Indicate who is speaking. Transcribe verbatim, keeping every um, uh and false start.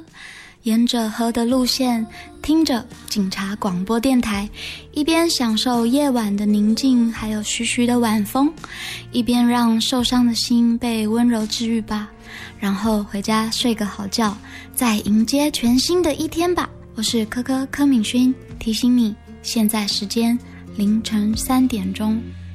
Speaker 1: 沿着河的路线，听着警察广播电台，一边享受夜晚的宁静，还有徐徐的晚风，一边让受伤的心被温柔治愈吧。然后回家睡个好觉，再迎接全新的一天吧。我是柯柯柯敏勋，提醒你，现在时间凌晨三点钟。